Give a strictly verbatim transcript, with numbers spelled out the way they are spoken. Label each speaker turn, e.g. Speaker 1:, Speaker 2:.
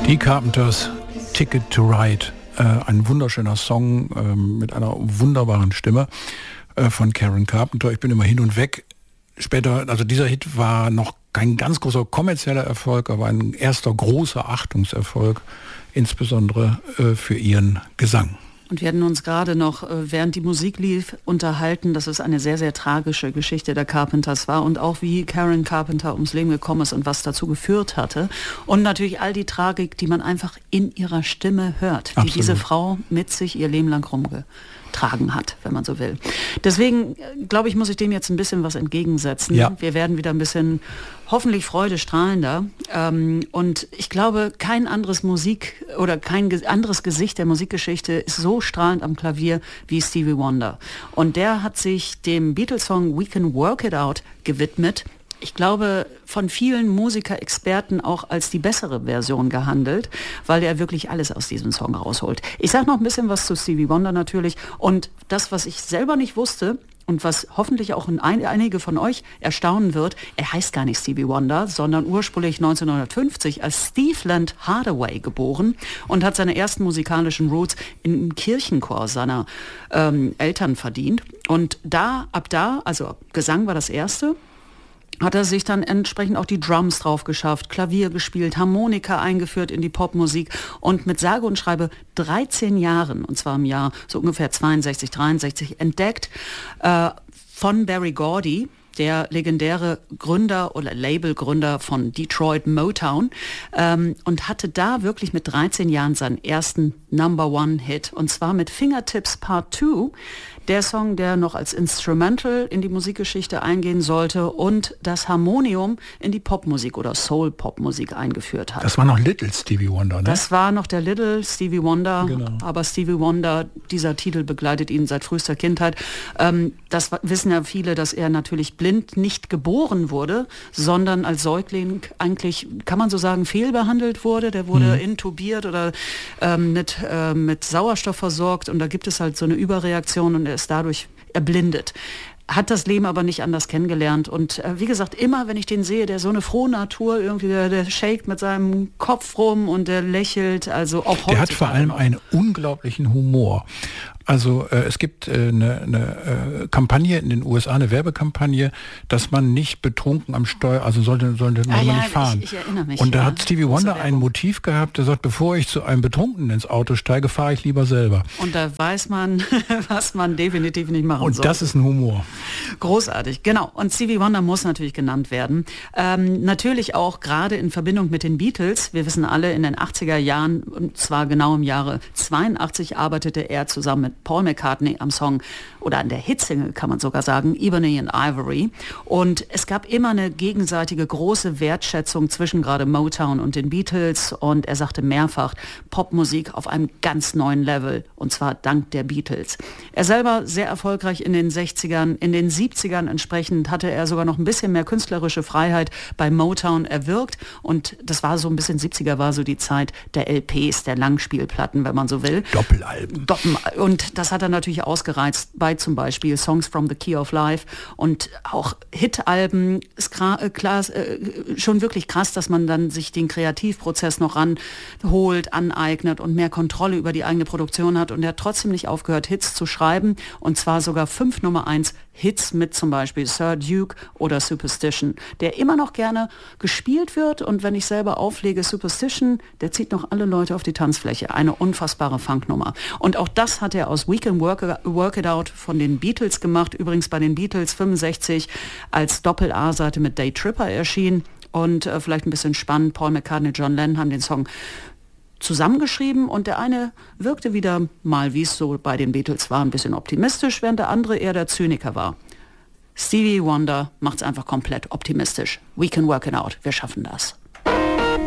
Speaker 1: Die Carpenters, Ticket to Ride, äh, ein wunderschöner Song äh, mit einer wunderbaren Stimme äh, von Karen Carpenter. Ich bin immer hin und weg. Später, also dieser Hit war noch kein ganz großer kommerzieller Erfolg, aber ein erster großer Achtungserfolg, insbesondere äh, für ihren Gesang.
Speaker 2: Und wir hatten uns gerade noch, während die Musik lief, unterhalten, dass es eine sehr, sehr tragische Geschichte der Carpenters war und auch wie Karen Carpenter ums Leben gekommen ist und was dazu geführt hatte. Und natürlich all die Tragik, die man einfach in ihrer Stimme hört, die
Speaker 1: Absolut.
Speaker 2: diese Frau mit sich ihr Leben lang rumgetragen hat, wenn man so will. Deswegen, glaube ich, muss ich dem jetzt ein bisschen was entgegensetzen.
Speaker 1: Ja.
Speaker 2: Wir werden wieder ein bisschen hoffentlich freudestrahlender. Ähm, und ich glaube, kein anderes Musik oder kein ge- anderes Gesicht der Musikgeschichte ist so strahlend am Klavier wie Stevie Wonder. Und der hat sich dem Beatles-Song We Can Work It Out gewidmet. Ich glaube, von vielen Musiker-Experten auch als die bessere Version gehandelt, weil er wirklich alles aus diesem Song rausholt. Ich sage noch ein bisschen was zu Stevie Wonder natürlich. Und das, was ich selber nicht wusste, und was hoffentlich auch ein, einige von euch erstaunen wird, er heißt gar nicht Stevie Wonder, sondern ursprünglich neunzehnhundertfünfzig als Steve Land Hardaway geboren und hat seine ersten musikalischen Roots im Kirchenchor seiner ähm, Eltern verdient. Und da, ab da, also Gesang war das Erste, hat er sich dann entsprechend auch die Drums drauf geschafft, Klavier gespielt, Harmonika eingeführt in die Popmusik und mit sage und schreibe dreizehn Jahren, und zwar im Jahr so ungefähr zweiundsechzig, dreiundsechzig, entdeckt äh, von Berry Gordy, der legendäre Gründer oder Labelgründer von Detroit Motown, ähm, und hatte da wirklich mit dreizehn Jahren seinen ersten Number One Hit, und zwar mit Fingertips Part zwei, der Song, der noch als Instrumental in die Musikgeschichte eingehen sollte und das Harmonium in die Popmusik oder Soul-Popmusik eingeführt hat.
Speaker 1: Das war noch Little Stevie Wonder, ne?
Speaker 2: Das war noch der Little Stevie Wonder,
Speaker 1: Genau.
Speaker 2: Aber Stevie Wonder, dieser Titel begleitet ihn seit frühester Kindheit. Ähm, das wissen ja viele, dass er natürlich blind nicht geboren wurde, sondern als Säugling eigentlich, kann man so sagen, fehlbehandelt wurde. Der wurde mhm. intubiert oder ähm, mit, äh, mit Sauerstoff versorgt, und da gibt es halt so eine Überreaktion und er ist dadurch erblindet. Hat das Leben aber nicht anders kennengelernt. Und äh, wie gesagt, immer wenn ich den sehe, der so eine frohe Natur, irgendwie der, der shakt mit seinem Kopf rum und der lächelt, also auch heute.
Speaker 1: Der hat vor allem einen unglaublichen Humor. Also äh, es gibt äh, eine, eine äh, Kampagne in den U S A, eine Werbekampagne, dass man nicht betrunken am Steuer, also sollte, sollte
Speaker 2: ah,
Speaker 1: man
Speaker 2: ja,
Speaker 1: nicht fahren.
Speaker 2: Ich, ich erinnere mich.
Speaker 1: Und da
Speaker 2: ja,
Speaker 1: hat Stevie Wonder ein Motiv gehabt, der sagt, bevor ich zu einem Betrunkenen ins Auto steige, fahre ich lieber selber.
Speaker 2: Und da weiß man, was man definitiv nicht machen
Speaker 1: Und
Speaker 2: soll.
Speaker 1: Und das ist ein Humor.
Speaker 2: Großartig, genau. Und Stevie Wonder muss natürlich genannt werden. Ähm, natürlich auch gerade in Verbindung mit den Beatles. Wir wissen alle, in den achtziger Jahren, und zwar genau im Jahre zweiundachtzig, arbeitete er zusammen mit Paul McCartney am Song oder an der Hitsingle, kann man sogar sagen, Ebony and Ivory. Und es gab immer eine gegenseitige große Wertschätzung zwischen gerade Motown und den Beatles. Und er sagte mehrfach, Popmusik auf einem ganz neuen Level, und zwar dank der Beatles. Er selber sehr erfolgreich in den sechzigern, in den siebzigern entsprechend hatte er sogar noch ein bisschen mehr künstlerische Freiheit bei Motown erwirkt. Und das war so ein bisschen, siebziger war so die Zeit der L Ps, der Langspielplatten, wenn man so will.
Speaker 1: Doppelalben.
Speaker 2: Doppel- und das hat er natürlich ausgereizt bei zum Beispiel Songs from the Key of Life und auch Hitalben. Ist klar, äh, klar, äh, schon wirklich krass, dass man dann sich den Kreativprozess noch ranholt, aneignet und mehr Kontrolle über die eigene Produktion hat. Und er hat trotzdem nicht aufgehört, Hits zu schreiben, und zwar sogar fünf Nummer eins Hits mit zum Beispiel Sir Duke oder Superstition, der immer noch gerne gespielt wird. Und wenn ich selber auflege, Superstition, der zieht noch alle Leute auf die Tanzfläche. Eine unfassbare Funknummer. Und auch das hat er aus We Can Work, Work It Out von den Beatles gemacht. Übrigens bei den Beatles fünfundsechzig als Doppel-A-Seite mit Day Tripper erschienen. Und äh, vielleicht ein bisschen spannend, Paul McCartney, John Lennon haben den Song zusammengeschrieben, und der eine wirkte wieder mal, wie es so bei den Beatles war, ein bisschen optimistisch, während der andere eher der Zyniker war. Stevie Wonder macht es einfach komplett optimistisch. We can work it out. Wir schaffen das.